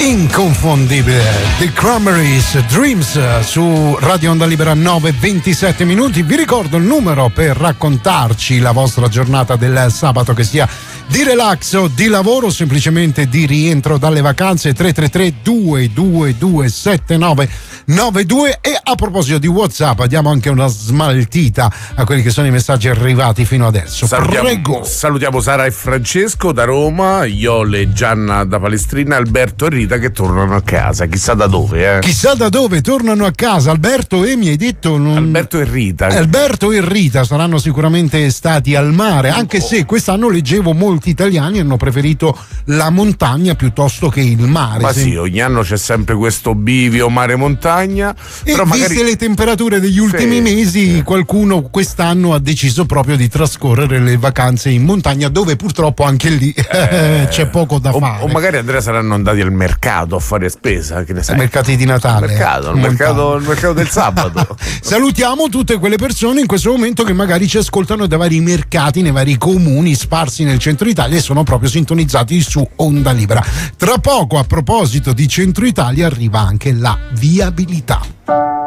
inconfondibile The Cranberries, Dreams, su Radio Onda Libera 9:27. Vi ricordo il numero per raccontarci la vostra giornata del sabato, che sia di relax o di lavoro, semplicemente di rientro dalle vacanze. 333-222-7992. E a proposito di WhatsApp, diamo anche una smaltita a quelli che sono i messaggi arrivati fino adesso. Prego. Salutiamo Sara e Francesco da Roma, Iole e Gianna da Palestrina, Alberto e Rita che tornano a casa, chissà da dove, Chissà da dove tornano a casa. Alberto e mi hai detto Alberto e Rita. Alberto e Rita saranno sicuramente stati al mare, anche se quest'anno leggevo molti italiani hanno preferito la montagna piuttosto che il mare. Ma sì, ogni anno c'è sempre questo bivio mare-montagna. E però viste magari le temperature degli ultimi mesi, qualcuno quest'anno ha deciso proprio di trascorrere le vacanze in montagna, dove purtroppo anche lì c'è poco da fare. O magari Andrea saranno andati al mercato a fare spesa, che ne sai? I mercati di Natale. Il mercato del sabato. Salutiamo tutte quelle persone in questo momento che magari ci ascoltano da vari mercati, nei vari comuni sparsi nel centro Italia, e sono proprio sintonizzati su Onda Libera. Tra poco, a proposito di centro Italia, arriva anche la viabilità.